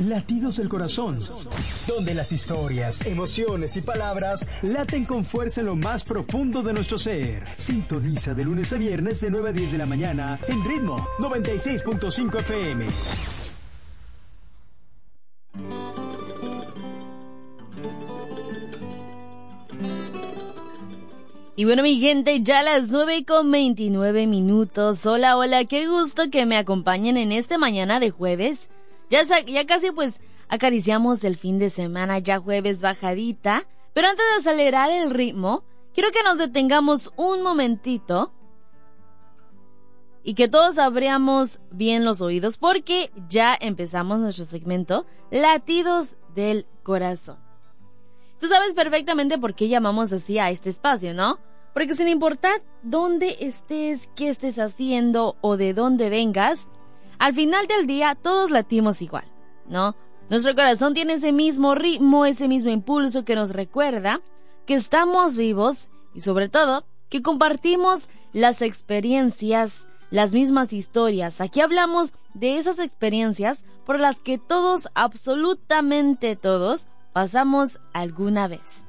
Latidos del Corazón, donde las historias, emociones y palabras laten con fuerza en lo más profundo de nuestro ser. Sintoniza de lunes a viernes de 9 a 10 de la mañana en Ritmo 96.5 FM. Y bueno, mi gente, ya a las 9:29. Hola, hola, qué gusto que me acompañen en esta mañana de jueves. Ya casi pues acariciamos el fin de semana, ya jueves bajadita. Pero antes de acelerar el ritmo, quiero que nos detengamos un momentito y que todos abramos bien los oídos porque ya empezamos nuestro segmento Latidos del Corazón. Tú sabes perfectamente por qué llamamos así a este espacio, ¿no? Porque sin importar dónde estés, qué estés haciendo o de dónde vengas, al final del día todos latimos igual, ¿no? Nuestro corazón tiene ese mismo ritmo, ese mismo impulso que nos recuerda que estamos vivos y sobre todo que compartimos las experiencias, las mismas historias. Aquí hablamos de esas experiencias por las que todos, absolutamente todos, pasamos alguna vez.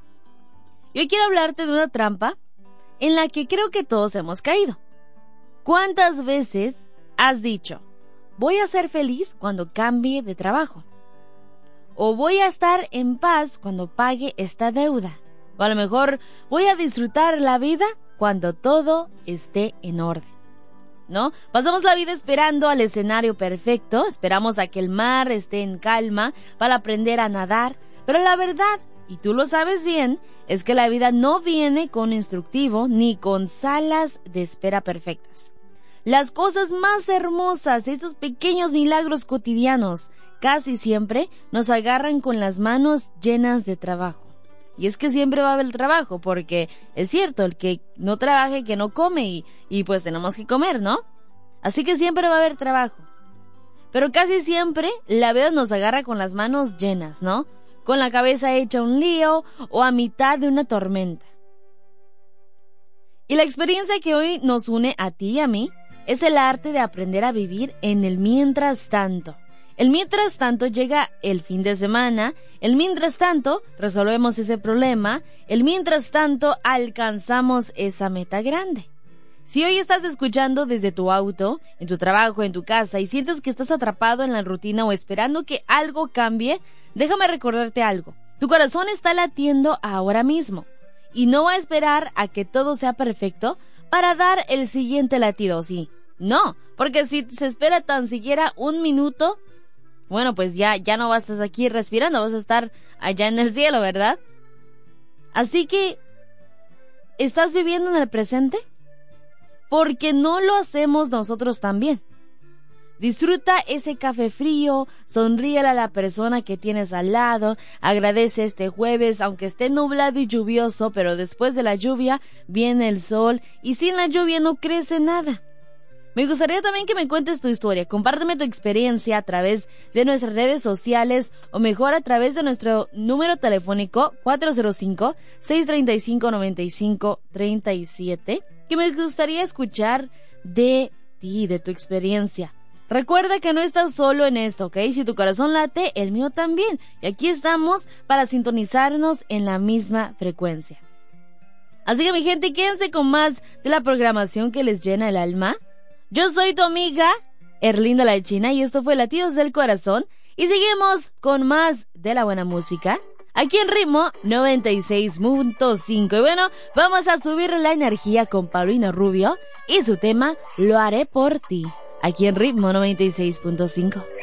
Y hoy quiero hablarte de una trampa en la que creo que todos hemos caído. ¿Cuántas veces has dicho, voy a ser feliz cuando cambie de trabajo? O voy a estar en paz cuando pague esta deuda. O a lo mejor voy a disfrutar la vida cuando todo esté en orden, ¿no? Pasamos la vida esperando al escenario perfecto, esperamos a que el mar esté en calma para aprender a nadar, pero la verdad, y tú lo sabes bien, es que la vida no viene con instructivo ni con salas de espera perfectas. Las cosas más hermosas, esos pequeños milagros cotidianos, casi siempre nos agarran con las manos llenas de trabajo. Y es que siempre va a haber trabajo, porque es cierto, el que no trabaje, que no come, y pues tenemos que comer, ¿no? Así que siempre va a haber trabajo. Pero casi siempre la vida nos agarra con las manos llenas, ¿no? Con la cabeza hecha un lío o a mitad de una tormenta. Y la experiencia que hoy nos une a ti y a mí es el arte de aprender a vivir en el mientras tanto. El mientras tanto llega el fin de semana, el mientras tanto resolvemos ese problema, el mientras tanto alcanzamos esa meta grande. Si hoy estás escuchando desde tu auto, en tu trabajo, en tu casa y sientes que estás atrapado en la rutina o esperando que algo cambie, déjame recordarte algo. Tu corazón está latiendo ahora mismo y no va a esperar a que todo sea perfecto para dar el siguiente latido, ¿sí? No, porque si se espera tan siquiera un minuto, bueno, pues ya no vas a estar aquí respirando, vas a estar allá en el cielo, ¿verdad? Así que, ¿estás viviendo en el presente? Porque no lo hacemos nosotros también. Disfruta ese café frío, sonríele a la persona que tienes al lado, agradece este jueves, aunque esté nublado y lluvioso, pero después de la lluvia viene el sol y sin la lluvia no crece nada. Me gustaría también que me cuentes tu historia, compárteme tu experiencia a través de nuestras redes sociales o mejor a través de nuestro número telefónico 405-635-9537, que me gustaría escuchar de ti, de tu experiencia. Recuerda que no estás solo en esto, ¿ok? Si tu corazón late, el mío también. Y aquí estamos para sintonizarnos en la misma frecuencia. Así que mi gente, quédense con más de la programación que les llena el alma. Yo soy tu amiga, Erlinda la China, y esto fue Latidos del Corazón. Y seguimos con más de la buena música, aquí en Ritmo 96.5. Y bueno, vamos a subir la energía con Paulina Rubio y su tema Lo haré por ti, aquí en Ritmo 96.5.